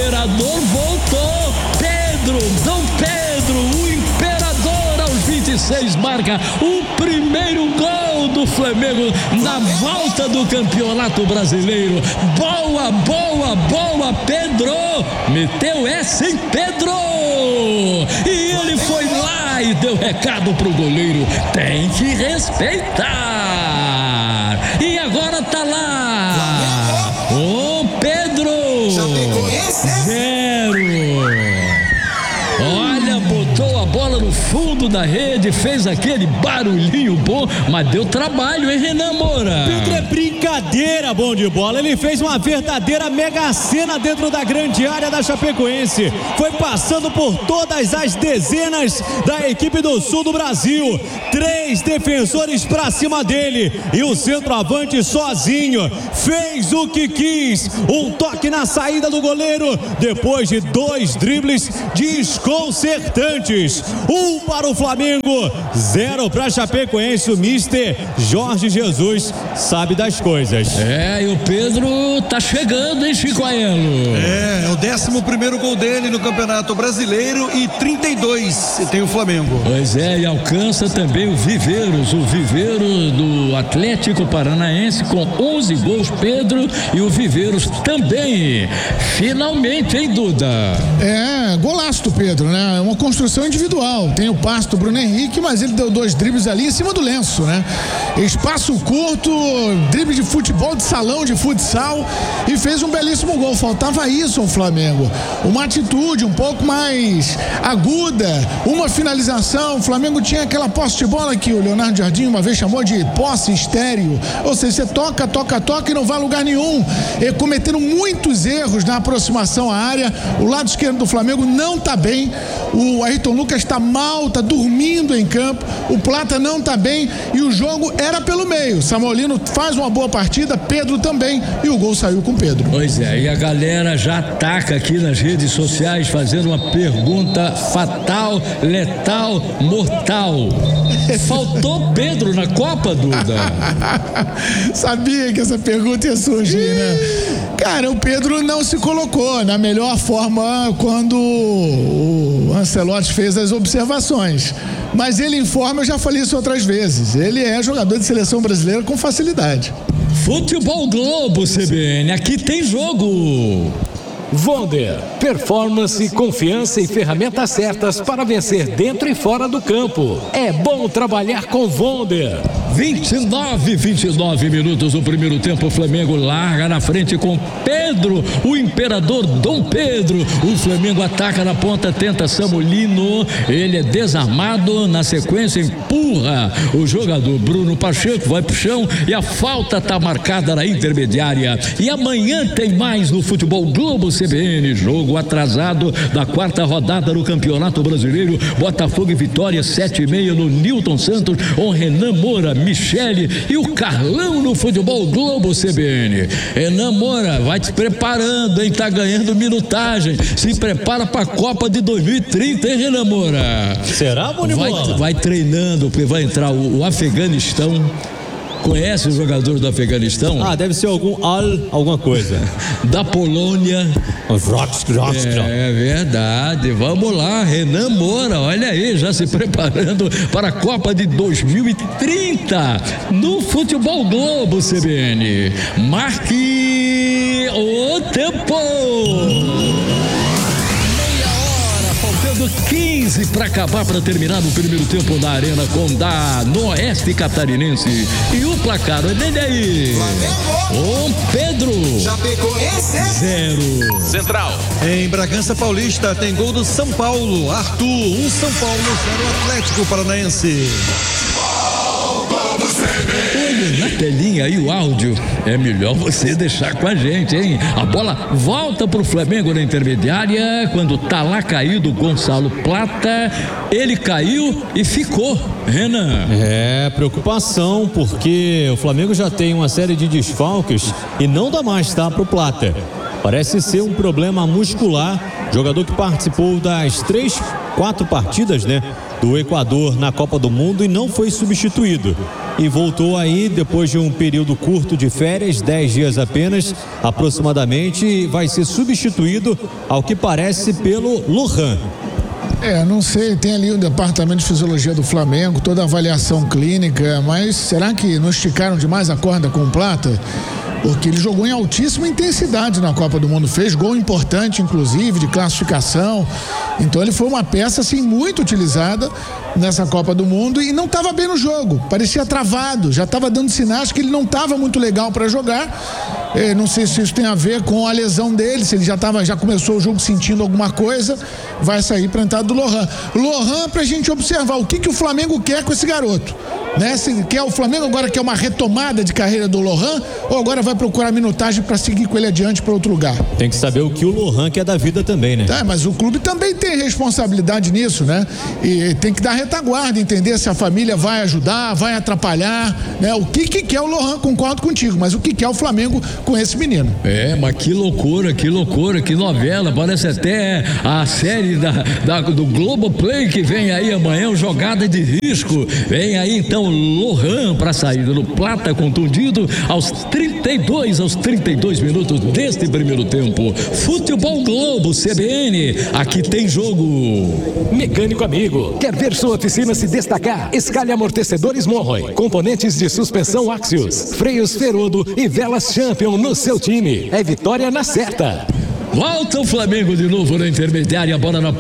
imperador voltou. Dom Pedro, o imperador, aos 26 marca o primeiro gol do Flamengo na volta do Campeonato Brasileiro. Boa, Pedro! Meteu essa em Pedro! E ele foi lá e deu recado pro goleiro: tem que respeitar. E agora tá lá. Ô Pedro! 0. Olha, botou a bola no fundo da rede, fez aquele barulhinho bom, mas deu trabalho, hein, Renan Moura? Pedro é brincadeira, bom de bola. Ele fez uma verdadeira mega cena dentro da grande área da Chapecoense. Foi passando por todas as dezenas da equipe do sul do Brasil. 3 defensores pra cima dele e o centroavante sozinho fez o que quis. Um toque na saída do goleiro depois de 2 dribles desconcertantes. 1 para o Flamengo, 0 para Chapecoense. O mister Jorge Jesus sabe das coisas. E o Pedro tá chegando, hein, Chico Aiello? É o 11º gol dele no Campeonato Brasileiro e 32 tem o Flamengo. Pois é, e alcança também o Viveiros do Atlético Paranaense com 11 gols, Pedro, e o Viveiros também. Finalmente, hein, Duda? Golaço do Pedro, né? É uma construção individual. Tem o passe do Bruno Henrique, mas ele deu 2 dribles ali em cima do lenço, né? Espaço curto, drible de futebol, de salão, de futsal, e fez um belíssimo gol. Faltava isso ao Flamengo. Uma atitude um pouco mais aguda, uma finalização. O Flamengo tinha aquela posse de bola que o Leonardo Jardim uma vez chamou de posse estéreo. Ou seja, você toca e não vai a lugar nenhum. E cometendo muitos erros na aproximação à área. O lado esquerdo do Flamengo não está bem. O Ayrton Lucas está mal, está dormindo em campo. O Plata não está bem e o jogo era pelo meio. Samuelino faz uma boa partida, Pedro também, e o gol saiu com Pedro. Pois é, e a galera já ataca aqui nas redes sociais fazendo uma pergunta fatal, letal, mortal. Faltou Pedro na Copa, Duda? Sabia que essa pergunta ia surgir, né? Cara, o Pedro não se colocou na melhor forma quando o Ancelotti fez as observações. Mas ele informa, eu já falei isso outras vezes, ele é jogador de seleção brasileira com facilidade. Futebol Globo, CBN, aqui tem jogo. Wonder, performance, confiança e ferramentas certas para vencer dentro e fora do campo. É bom trabalhar com Wonder. 29 minutos do primeiro tempo. O Flamengo larga na frente com Pedro, o imperador Dom Pedro. O Flamengo ataca na ponta, tenta Samuelino, ele é desarmado, na sequência empurra o jogador Bruno Pacheco, vai pro chão e a falta tá marcada na intermediária. E amanhã tem mais no Futebol Globo CBN, jogo atrasado da 4ª rodada do Campeonato Brasileiro. Botafogo e Vitória 7h30 no Newton Santos, com Renan Moura, Michele e o Carlão no Futebol Globo CBN. Renan Moura, vai te preparando, hein? Tá ganhando minutagem. Se prepara pra Copa de 2030, hein, Renan Moura? Será, Bonibola? Vai treinando, porque vai entrar o Afeganistão. Conhece os jogadores do Afeganistão? Deve ser alguma coisa. Da Polônia. É verdade. Vamos lá, Renan Moura, olha aí, já se preparando para a Copa de 2030 no Futebol Globo CBN. Marque o tempo. 15 para acabar, para terminar no primeiro tempo na Arena Condá, no Oeste Catarinense. E o placar é dele aí. Pedro. Chapecoense 0. Central. Em Bragança Paulista tem gol do São Paulo. Arthur, 1 São Paulo, 0 Atlético Paranaense. Olha na telinha aí o áudio. É melhor você deixar com a gente, hein? A bola volta pro Flamengo na intermediária, quando tá lá caído o Gonçalo Plata. Ele caiu e ficou. Renan. Preocupação, porque o Flamengo já tem uma série de desfalques e não dá mais, tá, pro Plata. Parece ser um problema muscular. Jogador que participou das 4 partidas, né, do Equador na Copa do Mundo e não foi substituído. E voltou aí depois de um período curto de férias, 10 dias apenas, aproximadamente, vai ser substituído, ao que parece, pelo Lohan. Não sei, tem ali o departamento de fisiologia do Flamengo, toda a avaliação clínica, mas será que não esticaram demais a corda com o Plata? Porque ele jogou em altíssima intensidade na Copa do Mundo, fez gol importante, inclusive, de classificação. Então ele foi uma peça, assim, muito utilizada nessa Copa do Mundo e não estava bem no jogo, parecia travado, já estava dando sinais que ele não estava muito legal para jogar. Não sei se isso tem a ver com a lesão dele, se ele já começou o jogo sentindo alguma coisa, vai sair para a entrada do Lohan. Lohan, para a gente observar o que o Flamengo quer com esse garoto, né? Se quer o Flamengo agora quer uma retomada de carreira do Lohan ou agora vai procurar minutagem para seguir com ele adiante para outro lugar? Tem que saber o que o Lohan quer da vida também, né? Mas o clube também tem responsabilidade nisso, né? E tem que dar retaguarda, entender se a família vai ajudar, vai atrapalhar, né? O que quer o Lohan, concordo contigo, mas o que quer o Flamengo com esse menino? Mas que loucura, que novela, parece até a série do Globoplay que vem aí amanhã, Jogada de Risco. Vem aí então Lohan para a saída do Plata, contundido aos 32 minutos deste primeiro tempo. Futebol Globo, CBN, aqui tem jogo. Mecânico amigo, quer ver sua oficina se destacar? Escale amortecedores Monroy, componentes de suspensão Axios, freios Ferodo e velas Champion no seu time. É vitória na certa. Volta o Flamengo de novo na intermediária, bola na